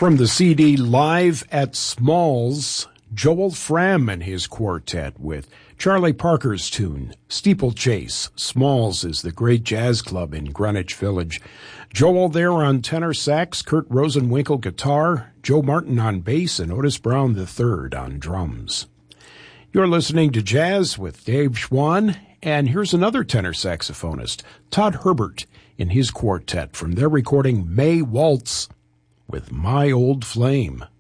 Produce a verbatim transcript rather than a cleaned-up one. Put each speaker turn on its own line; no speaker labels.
From the C D Live at Smalls, Joel Fram and his quartet with Charlie Parker's tune, Steeplechase. Smalls is the great jazz club in Greenwich Village. Joel there on tenor sax, Kurt Rosenwinkel guitar, Joe Martin on bass, and Otis Brown the third on drums. You're listening to Jazz with Dave Schwann, and here's another tenor saxophonist, Todd Herbert, in his quartet from their recording May Waltz with My Old Flame.